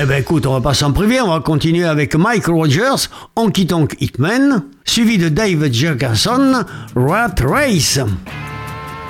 Eh ben écoute, on va pas s'en priver, on va continuer avec Mike Rogers, Honky Tonk Hitman, suivi de David Jurgenson, Rat Race.